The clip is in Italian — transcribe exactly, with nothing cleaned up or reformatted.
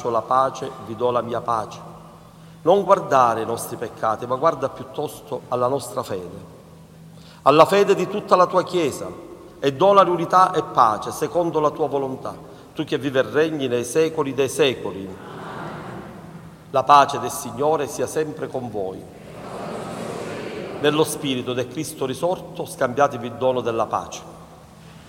lascio la pace, vi do la mia pace. Non guardare ai nostri peccati, ma guarda piuttosto alla nostra fede, alla fede di tutta la tua Chiesa, e dona l'unità e pace secondo la tua volontà, tu che vivi e regni nei secoli dei secoli. La pace del Signore sia sempre con voi. Nello Spirito del Cristo risorto scambiatevi il dono della pace.